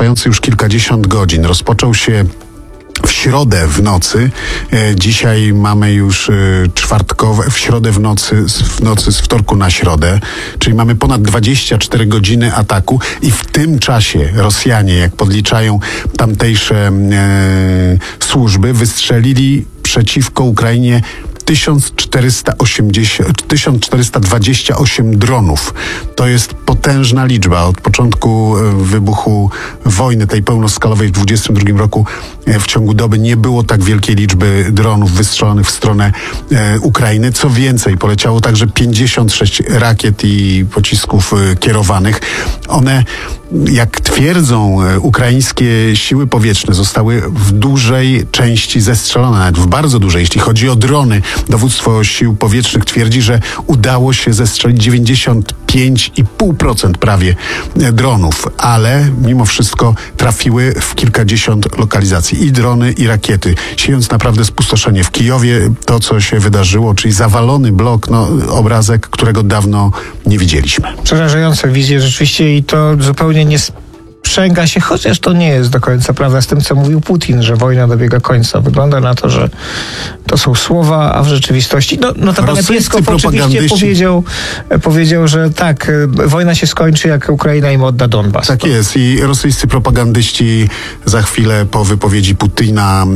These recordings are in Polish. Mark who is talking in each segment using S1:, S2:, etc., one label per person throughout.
S1: trwający już kilkadziesiąt godzin. Rozpoczął się w środę w nocy. Dzisiaj mamy już czwartkowe, w środę w nocy z wtorku na środę, czyli mamy ponad 24 godziny ataku i w tym czasie Rosjanie, jak podliczają tamtejsze służby, wystrzelili przeciwko Ukrainie 1428 dronów. To jest potężna liczba. Od początku wybuchu wojny tej pełnoskalowej w 2022 roku w ciągu doby nie było tak wielkiej liczby dronów wystrzelonych w stronę Ukrainy. Co więcej, poleciało także 56 rakiet i pocisków kierowanych. One, jak twierdzą ukraińskie siły powietrzne, zostały w dużej części zestrzelone, nawet w bardzo dużej. Jeśli chodzi o drony, dowództwo sił powietrznych twierdzi, że udało się zestrzelić 95,5% prawie dronów, ale mimo wszystko trafiły w kilkadziesiąt lokalizacji. I drony, i rakiety. Siejąc naprawdę spustoszenie. W Kijowie to, co się wydarzyło, czyli zawalony blok, obrazek, którego dawno nie widzieliśmy.
S2: Przerażające wizje rzeczywiście i to zupełnie nie sprzęga się, chociaż to nie jest do końca prawda z tym, co mówił Putin, że wojna dobiega końca. Wygląda na to, że to są słowa, a w rzeczywistości notabene Pieskow oczywiście powiedział, że tak, wojna się skończy, jak Ukraina im odda Donbas.
S1: Tak jest i rosyjscy propagandyści za chwilę po wypowiedzi Putina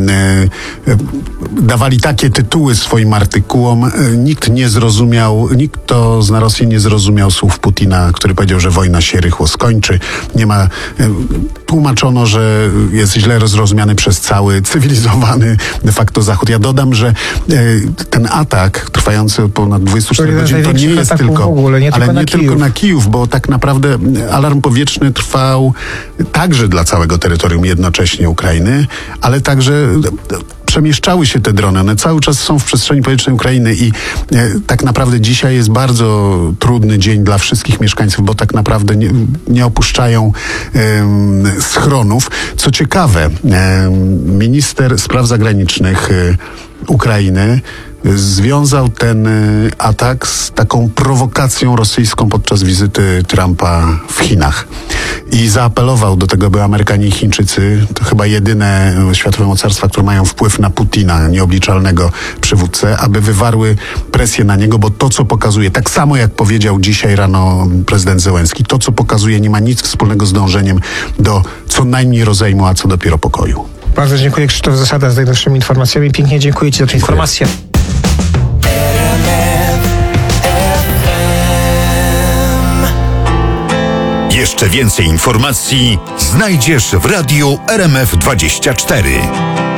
S1: dawali takie tytuły swoim artykułom. Nikt kto zna Rosję, nie zrozumiał słów Putina, który powiedział, że wojna się rychło skończy. Nie ma tłumaczono, że jest źle zrozumiany przez cały cywilizowany de facto Zachód. Ja dodam, że ten atak trwający ponad 24 godzin to nie jest tylko, tylko na Kijów, bo tak naprawdę alarm powietrzny trwał także dla całego terytorium jednocześnie Ukrainy, ale także przemieszczały się te drony. One cały czas są w przestrzeni powietrznej Ukrainy i tak naprawdę dzisiaj jest bardzo trudny dzień dla wszystkich mieszkańców, bo tak naprawdę nie opuszczają schronów. Co ciekawe, minister spraw zagranicznych Ukrainy związał ten atak z taką prowokacją rosyjską podczas wizyty Trumpa w Chinach. I zaapelował do tego, by Amerykanie i Chińczycy, to chyba jedyne światowe mocarstwa, które mają wpływ na Putina, nieobliczalnego przywódcę, aby wywarły presję na niego, bo to, co pokazuje, tak samo jak powiedział dzisiaj rano prezydent Zełenski, to, co pokazuje, nie ma nic wspólnego z dążeniem do co najmniej rozejmu, a co dopiero pokoju.
S2: Bardzo dziękuję. Krzysztof Zasada z najnowszymi informacjami. Pięknie dziękuję Ci za tę informację.
S3: Jeszcze więcej informacji znajdziesz w radiu RMF24.